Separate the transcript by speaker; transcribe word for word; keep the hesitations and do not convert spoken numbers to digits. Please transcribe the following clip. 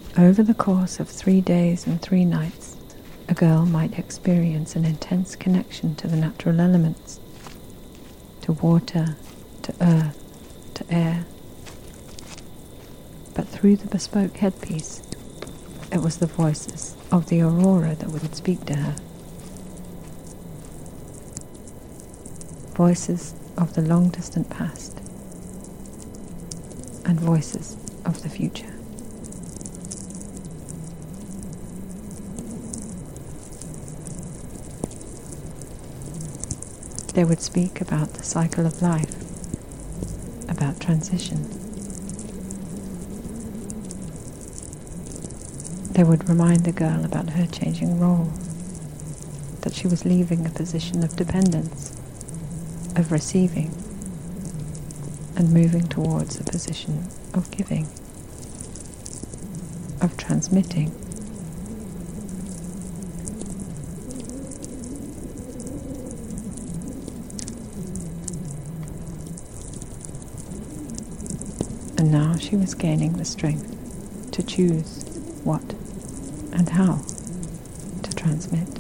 Speaker 1: Over the course of three days and three nights, a girl might experience an intense connection to the natural elements, to water, to earth, to air. But through the bespoke headpiece, it was the voices of the aurora that would speak to her. Voices of the long-distant past and voices of the future. They would speak about the cycle of life, about transition. They would remind the girl about her changing role, that she was leaving a position of dependence, of receiving, and moving towards a position of giving, of transmitting. And now she was gaining the strength to choose what and how to transmit.